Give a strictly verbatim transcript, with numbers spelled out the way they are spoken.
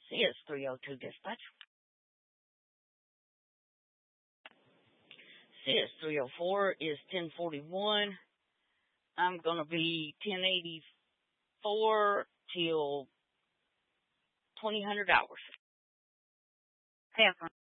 C S three oh two dispatch. C S three oh four is ten forty-one. I'm going to be ten eighty-four till twenty hundred hours. Hey,